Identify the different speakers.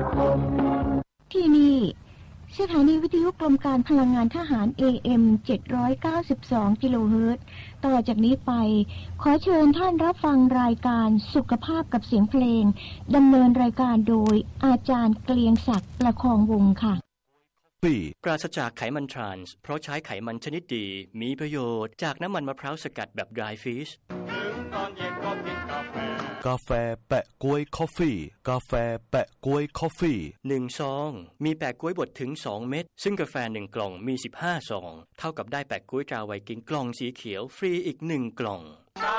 Speaker 1: ที่นี่สถานีวิทยุกรมการพลังงานทหาร AM 792 กิโลเฮิรตซ์ต่อจากนี้ไปขอเชิญท่านรับฟังรายการสุขภาพกับเสียงเพลงดำเนินรายการโดยอาจารย์เกลียงศักดิ์ประคองวงศ์ค่ะ
Speaker 2: ปราศจากไขมันทรานส์เพราะใช้ไขมันชนิดดีมีประโยชน์จากน้ำมันมะพร้าวสกัดแบบ dry fish
Speaker 3: กาแฟแปะก๊วยคอฟฟี่กาแฟแปะก๊วยคอฟฟี่
Speaker 2: 1ซองมีแปะก๊วยบดถึง2เม็ดซึ่งกาแฟ1กล่องมี15ซองเท่ากับได้แปะก๊วยตราไวกิ้งกล่องสีเขียวฟรีอีก1กล่อง